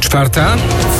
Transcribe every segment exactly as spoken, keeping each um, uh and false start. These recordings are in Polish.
Czwarta.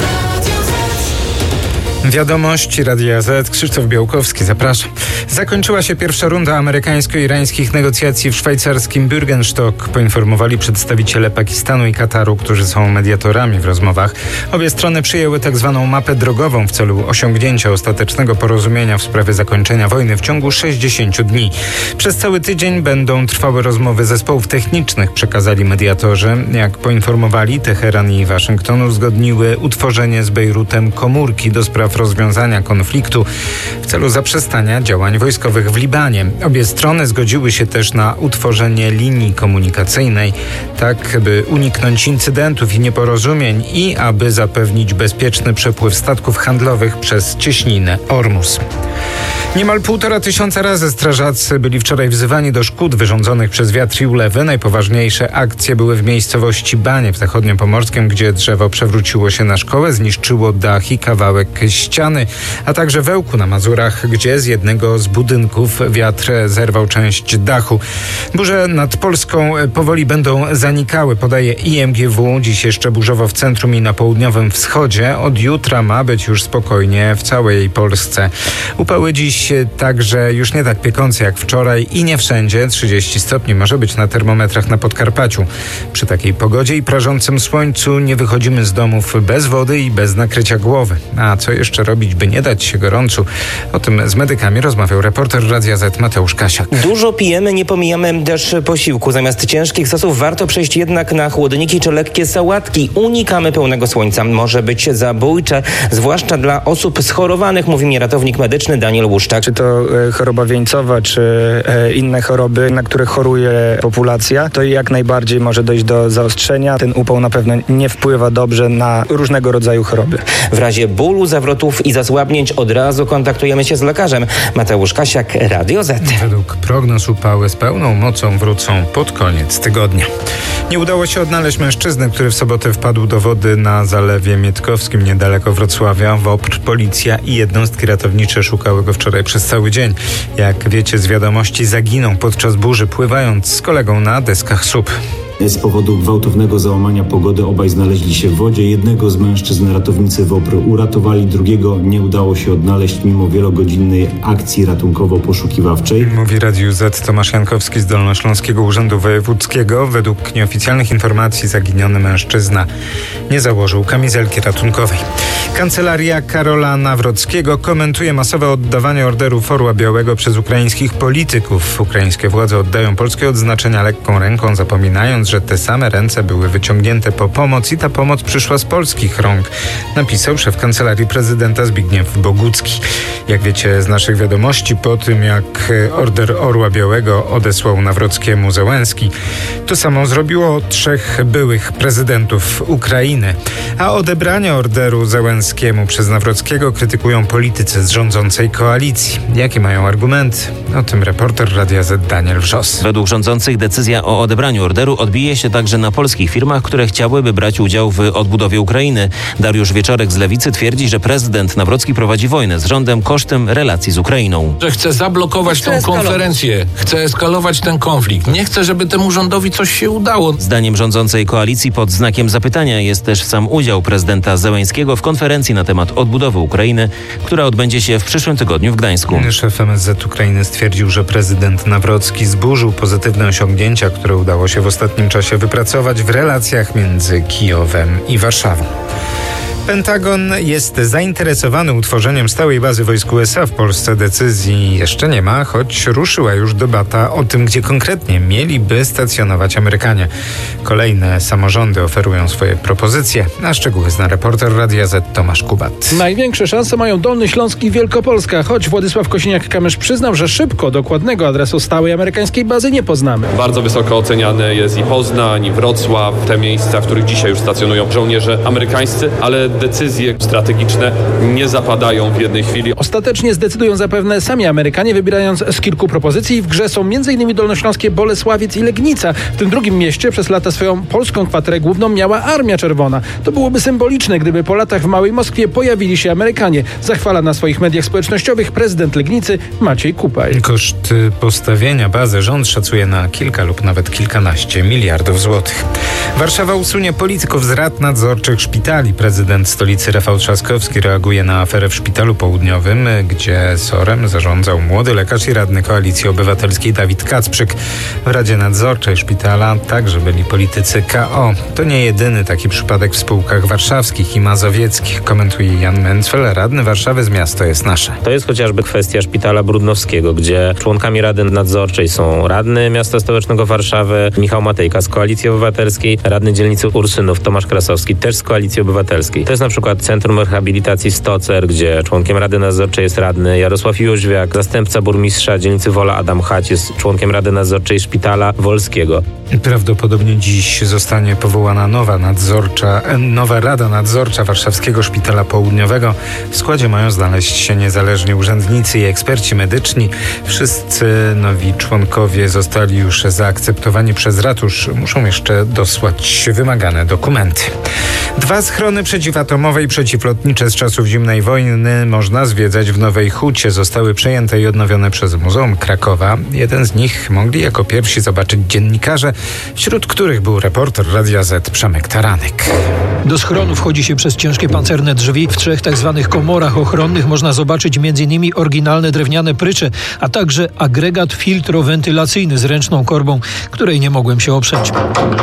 Wiadomości Radia Z. Krzysztof Białkowski, zapraszam. Zakończyła się pierwsza runda amerykańsko-irańskich negocjacji w szwajcarskim Bürgenstock, poinformowali przedstawiciele Pakistanu i Kataru, którzy są mediatorami w rozmowach. Obie strony przyjęły tak zwaną mapę drogową w celu osiągnięcia ostatecznego porozumienia w sprawie zakończenia wojny w ciągu sześćdziesięciu dni. Przez cały tydzień będą trwały rozmowy zespołów technicznych, przekazali mediatorzy. Jak poinformowali, Teheran i Waszyngton uzgodniły utworzenie z Bejrutem komórki do spraw rozwiązania konfliktu w celu zaprzestania działań wojskowych w Libanie. Obie strony zgodziły się też na utworzenie linii komunikacyjnej, tak by uniknąć incydentów i nieporozumień i aby zapewnić bezpieczny przepływ statków handlowych przez cieśninę Ormus. Niemal półtora tysiąca razy strażacy byli wczoraj wzywani do szkód wyrządzonych przez wiatr i ulewy. Najpoważniejsze akcje były w miejscowości Banie w zachodniopomorskiem, gdzie drzewo przewróciło się na szkołę, zniszczyło dach i kawałek ściany, a także w Ełku na Mazurach, gdzie z jednego z budynków wiatr zerwał część dachu. Burze nad Polską powoli będą zanikały, podaje I M G W. Dziś jeszcze burzowo w centrum i na południowym wschodzie. Od jutra ma być już spokojnie w całej Polsce. Upały dziś także już nie tak piekące jak wczoraj i nie wszędzie. trzydzieści stopni może być na termometrach na Podkarpaciu. Przy takiej pogodzie i prażącym słońcu nie wychodzimy z domów bez wody i bez nakrycia głowy. A co jeszcze robić, by nie dać się gorącu? O tym z medykami rozmawiał reporter Radia Z Mateusz Kasiak. Dużo pijemy, nie pomijamy też posiłku. Zamiast ciężkich sosów warto przejść jednak na chłodniki czy lekkie sałatki. Unikamy pełnego słońca. Może być zabójcze, zwłaszcza dla osób schorowanych, mówi mi ratownik medyczny Daniel Łuszczak. Czy to e, choroba wieńcowa, czy e, inne choroby, na które choruje populacja, to jak najbardziej może dojść do zaostrzenia. Ten upał na pewno nie wpływa dobrze na różnego rodzaju choroby. W razie bólu, zawrotów i zasłabnięć od razu kontaktujemy się z lekarzem. Mateusz Kasiak, Radio Z. Według prognoz upały z pełną mocą wrócą pod koniec tygodnia. Nie udało się odnaleźć mężczyzny, który w sobotę wpadł do wody na Zalewie Mietkowskim niedaleko Wrocławia. WOPR, policja i jednostki ratownicze szukały go wczoraj przez cały dzień. Jak wiecie z wiadomości, zaginął podczas burzy, pływając z kolegą na deskach S U P. Z powodu gwałtownego załamania pogody obaj znaleźli się w wodzie. Jednego z mężczyzn ratownicy WOPR uratowali, drugiego nie udało się odnaleźć mimo wielogodzinnej akcji ratunkowo-poszukiwawczej. Mówi Radiu Z Tomasz Jankowski z Dolnośląskiego Urzędu Wojewódzkiego. Według nieoficjalnych informacji zaginiony mężczyzna nie założył kamizelki ratunkowej. Kancelaria Karola Nawrockiego komentuje masowe oddawanie orderów Orła Białego przez ukraińskich polityków. Ukraińskie władze oddają polskie odznaczenia lekką ręką, zapominając, że te same ręce były wyciągnięte po pomoc i ta pomoc przyszła z polskich rąk, napisał szef Kancelarii Prezydenta Zbigniew Bogucki. Jak wiecie z naszych wiadomości, po tym jak order Orła Białego odesłał Nawrockiemu Zełenski, to samo zrobiło trzech byłych prezydentów Ukrainy. A odebranie orderu Zełenskiemu przez Nawrockiego krytykują politycy z rządzącej koalicji. Jakie mają argumenty? O tym reporter Radia Z Daniel Wrzos. Według rządzących decyzja o odebraniu orderu odbije się także na polskich firmach, które chciałyby brać udział w odbudowie Ukrainy. Dariusz Wieczorek z Lewicy twierdzi, że prezydent Nawrocki prowadzi wojnę z rządem kosztem relacji z Ukrainą. Że chce zablokować tę konferencję, chce eskalować ten konflikt. Nie chce, żeby temu rządowi coś się udało. Zdaniem rządzącej koalicji pod znakiem zapytania jest też sam udział prezydenta Zełenskiego w konferencji na temat odbudowy Ukrainy, która odbędzie się w przyszłym tygodniu w Gdańsku. Szef M S Z Ukrainy stwierdził, że prezydent Nawrocki zburzył pozytywne osiągnięcia, które udało się w ostatnim czasie wypracować w relacjach między Kijowem i Warszawą. Pentagon jest zainteresowany utworzeniem stałej bazy wojsk U S A w Polsce. Decyzji jeszcze nie ma, choć ruszyła już debata o tym, gdzie konkretnie mieliby stacjonować Amerykanie. Kolejne samorządy oferują swoje propozycje, a szczegóły zna reporter Radia Z Tomasz Kubat. Największe szanse mają Dolny Śląsk i Wielkopolska, choć Władysław Kosiniak-Kamysz przyznał, że szybko dokładnego adresu stałej amerykańskiej bazy nie poznamy. Bardzo wysoko oceniany jest i Poznań, i Wrocław, te miejsca, w których dzisiaj już stacjonują żołnierze amerykańscy, ale decyzje strategiczne nie zapadają w jednej chwili. Ostatecznie zdecydują zapewne sami Amerykanie, wybierając z kilku propozycji. W grze są m.in. dolnośląskie Bolesławiec i Legnica. W tym drugim mieście przez lata swoją polską kwaterę główną miała Armia Czerwona. To byłoby symboliczne, gdyby po latach w Małej Moskwie pojawili się Amerykanie. Zachwala na swoich mediach społecznościowych prezydent Legnicy Maciej Kupaj. Koszt postawienia bazy rząd szacuje na kilka lub nawet kilkanaście miliardów złotych. Warszawa usunie polityków z rad nadzorczych szpitali. Prezydent stolicy Rafał Trzaskowski reaguje na aferę w Szpitalu Południowym, gdzie SOR-em zarządzał młody lekarz i radny Koalicji Obywatelskiej Dawid Kacprzyk. W Radzie Nadzorczej szpitala także byli politycy K O. To nie jedyny taki przypadek w spółkach warszawskich i mazowieckich, komentuje Jan Mencfel, radny Warszawy z Miasto jest nasze. To jest chociażby kwestia Szpitala Brudnowskiego, gdzie członkami Rady Nadzorczej są radny Miasta Stołecznego Warszawy Michał Matejka z Koalicji Obywatelskiej, radny dzielnicy Ursynów Tomasz Krasowski też z Koalicji Obywatelskiej. To jest na przykład Centrum Rehabilitacji Stocer, gdzie członkiem Rady Nadzorczej jest radny Jarosław Jóźwiak, zastępca burmistrza dzielnicy Wola Adam Chać jest członkiem Rady Nadzorczej Szpitala Wolskiego. Prawdopodobnie dziś zostanie powołana nowa nadzorcza, nowa Rada Nadzorcza Warszawskiego Szpitala Południowego. W składzie mają znaleźć się niezależni urzędnicy i eksperci medyczni. Wszyscy nowi członkowie zostali już zaakceptowani przez ratusz. Muszą jeszcze dosłać wymagane dokumenty. Dwa schrony przeciwatomowe i przeciwlotnicze z czasów zimnej wojny można zwiedzać w Nowej Hucie. Zostały przejęte i odnowione przez Muzeum Krakowa. Jeden z nich mogli jako pierwsi zobaczyć dziennikarze, wśród których był reporter Radia Z Przemek Taranek. Do schronu wchodzi się przez ciężkie pancerne drzwi. W trzech tak zwanych komorach ochronnych można zobaczyć m.in. oryginalne drewniane prycze, a także agregat filtrowentylacyjny z ręczną korbą, której nie mogłem się oprzeć.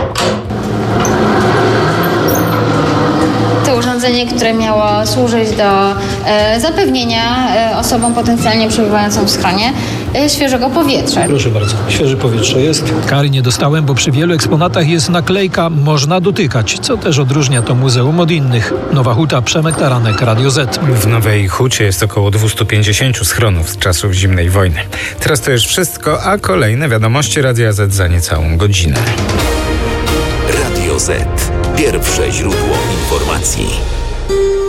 To urządzenie, które miało służyć do e, zapewnienia e, osobom potencjalnie przebywającym w schronie e, świeżego powietrza. Proszę bardzo, świeże powietrze jest. Kary nie dostałem, bo przy wielu eksponatach jest naklejka "można dotykać", co też odróżnia to muzeum od innych. Nowa Huta, Przemek Taranek, Radio Z. W Nowej Hucie jest około dwieście pięćdziesiąt schronów z czasów zimnej wojny. Teraz to już wszystko, a kolejne wiadomości Radia Z za niecałą godzinę. Radio Z. Pierwsze źródło informacji.